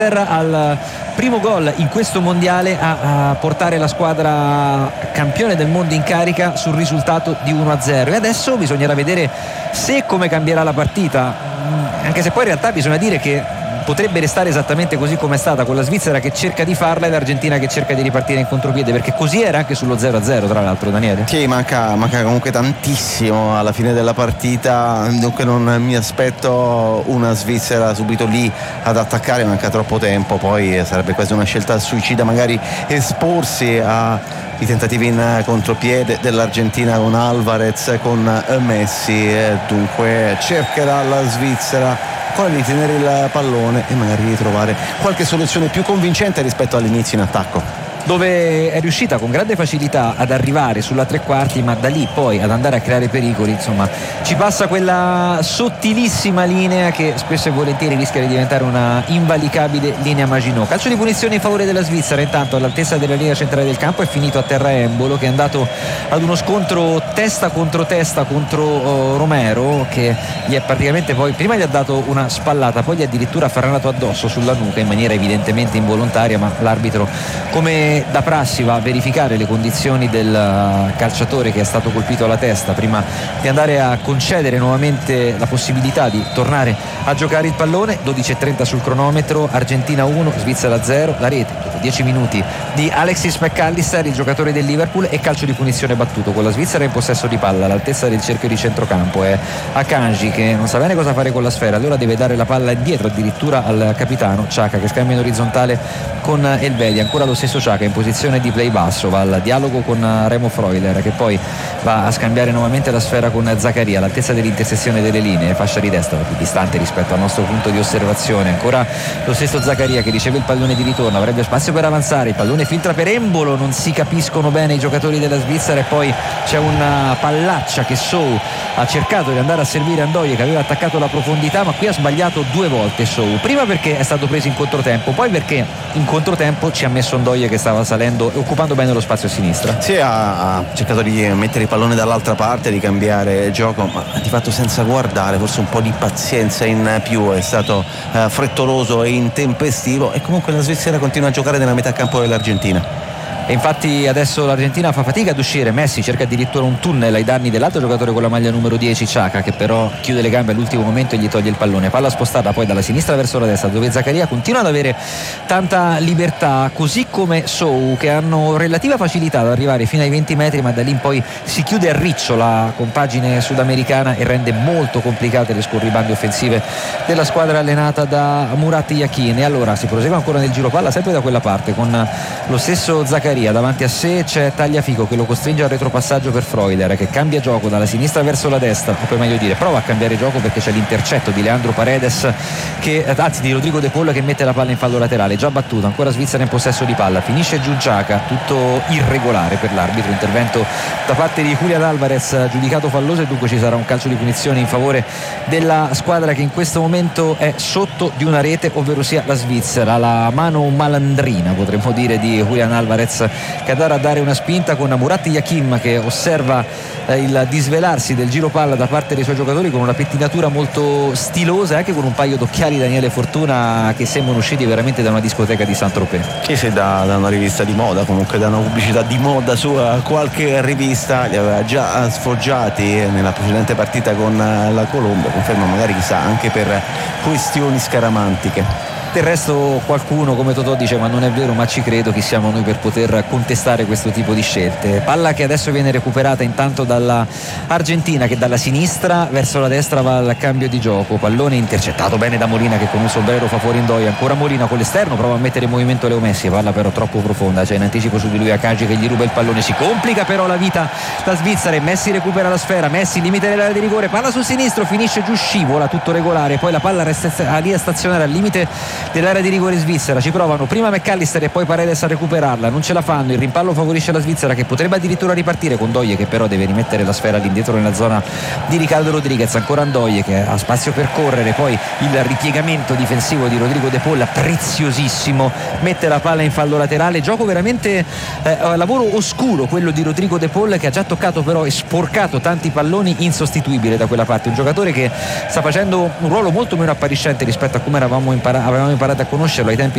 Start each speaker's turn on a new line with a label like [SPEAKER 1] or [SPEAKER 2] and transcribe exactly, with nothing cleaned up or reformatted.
[SPEAKER 1] al primo gol in questo mondiale a, a portare la squadra campione del mondo in carica sul risultato di uno a zero, e adesso bisognerà vedere se e come cambierà la partita, anche se poi in realtà bisogna dire che potrebbe restare esattamente così come è stata, con la Svizzera che cerca di farla e l'Argentina che cerca di ripartire in contropiede, perché così era anche sullo zero a zero, tra l'altro. Daniele?
[SPEAKER 2] Sì, manca, manca comunque tantissimo alla fine della partita, dunque non mi aspetto una Svizzera subito lì ad attaccare, manca troppo tempo, poi sarebbe quasi una scelta suicida magari esporsi a i tentativi in contropiede dell'Argentina con Alvarez, con Messi, e dunque cercherà la Svizzera ancora di tenere il pallone e magari di trovare qualche soluzione più convincente rispetto all'inizio in attacco,
[SPEAKER 1] dove è riuscita con grande facilità ad arrivare sulla tre quarti, ma da lì poi ad andare a creare pericoli, insomma ci passa quella sottilissima linea che spesso e volentieri rischia di diventare una invalicabile linea Maginot. Calcio di punizione in favore della Svizzera, intanto all'altezza della linea centrale del campo è finito a terra Embolo, che è andato ad uno scontro testa contro testa contro uh, Romero, che gli è praticamente poi prima gli ha dato una spallata, poi gli ha addirittura faranato addosso sulla nuca in maniera evidentemente involontaria, ma l'arbitro, come da prassi, va a verificare le condizioni del calciatore che è stato colpito alla testa prima di andare a concedere nuovamente la possibilità di tornare a giocare il pallone. dodici e trenta sul cronometro, Argentina uno, Svizzera zero, la rete dopo dieci minuti di Alexis McAllister, il giocatore del Liverpool, e calcio di punizione battuto con la Svizzera in possesso di palla all'altezza del cerchio di centrocampo. È Akanji che non sa bene cosa fare con la sfera, allora deve dare la palla indietro addirittura al capitano Xhaka, che scambia in orizzontale con Elvedi, ancora lo stesso Xhaka in posizione di play basso, va al dialogo con Remo Freuler, che poi va a scambiare nuovamente la sfera con Zaccaria all'altezza dell'intersezione delle linee, fascia di destra più distante rispetto al nostro punto di osservazione. Ancora lo stesso Zaccaria che riceve il pallone di ritorno, avrebbe spazio per avanzare, il pallone filtra per Embolo, non si capiscono bene i giocatori della Svizzera, e poi c'è una pallaccia che Sow ha cercato di andare a servire Ndoye, che aveva attaccato la profondità, ma qui ha sbagliato due volte Sow, prima perché è stato preso in controtempo, poi perché in controtempo ci ha messo Ndoye che stava salendo e occupando bene lo spazio a sinistra.
[SPEAKER 2] Sì, ha, ha cercato di mettere il pallone dall'altra parte, di cambiare gioco, ma di fatto senza guardare, forse un po' di pazienza in più, è stato eh, frettoloso e intempestivo, e comunque la Svizzera continua a giocare nella metà campo dell'Argentina.
[SPEAKER 1] E infatti adesso l'Argentina fa fatica ad uscire, Messi cerca addirittura un tunnel ai danni dell'altro giocatore con la maglia numero dieci, Xhaka, che però chiude le gambe all'ultimo momento e gli toglie il pallone. Palla spostata poi dalla sinistra verso la destra, dove Zaccaria continua ad avere tanta libertà, così come Sow, che hanno relativa facilità ad arrivare fino ai venti metri, ma da lì in poi si chiude a riccio la compagine sudamericana e rende molto complicate le scorribande offensive della squadra allenata da Murat Yakin. E allora si prosegue ancora nel giro palla sempre da quella parte con lo stesso Zaccaria. Davanti a sé c'è Tagliafico che lo costringe al retropassaggio per Freuler, che cambia gioco dalla sinistra verso la destra, o per meglio dire prova a cambiare gioco, perché c'è l'intercetto di Leandro Paredes che, anzi di Rodrigo De Paul, che mette la palla in fallo laterale, già battuto, ancora Svizzera in possesso di palla, finisce giù Xhaka, tutto irregolare per l'arbitro, intervento da parte di Julián Alvarez giudicato falloso, e dunque ci sarà un calcio di punizione in favore della squadra che in questo momento è sotto di una rete, ovvero sia la Svizzera. La mano malandrina, potremmo dire, di Julián Alvarez, che andrà a dare una spinta con Murat Yakin, che osserva eh, il disvelarsi del giro palla da parte dei suoi giocatori con una pettinatura molto stilosa e anche con un paio d'occhiali, Daniele Fortuna, che sembrano usciti veramente da una discoteca di Saint-Tropez.
[SPEAKER 2] Che se da, da una rivista di moda, comunque da una pubblicità di moda su uh, qualche rivista, li aveva già sfoggiati nella precedente partita con uh, la Colombia, conferma magari chissà anche per questioni scaramantiche.
[SPEAKER 1] Del resto qualcuno come Totò dice ma non è vero, ma ci credo, chi siamo noi per poter contestare questo tipo di scelte. Palla che adesso viene recuperata intanto dalla Argentina, che dalla sinistra verso la destra va al cambio di gioco, pallone intercettato bene da Molina, che con un sombrero fa fuori Ndoye, ancora Molina con l'esterno, prova a mettere in movimento Leo Messi, palla però troppo profonda, c'è in anticipo su di lui Akanji che gli ruba il pallone, si complica però la vita la Svizzera e Messi recupera la sfera, Messi limite dell'area di rigore, palla sul sinistro, finisce giù, scivola, tutto regolare, poi la palla resta lì a stazionare al limite dell'area di rigore svizzera, ci provano prima McAllister e poi Paredes a recuperarla, non ce la fanno, il rimpallo favorisce la Svizzera, che potrebbe addirittura ripartire con Ndoye, che però deve rimettere la sfera all'indietro nella zona di Ricardo Rodriguez, ancora Ndoye che ha spazio per correre, poi il ripiegamento difensivo di Rodrigo De Paul preziosissimo, mette la palla in fallo laterale, gioco veramente eh, lavoro oscuro quello di Rodrigo De Paul, che ha già toccato però e sporcato tanti palloni, insostituibile da quella parte, un giocatore che sta facendo un ruolo molto meno appariscente rispetto a come eravamo impara- avevamo imparato a conoscerlo ai tempi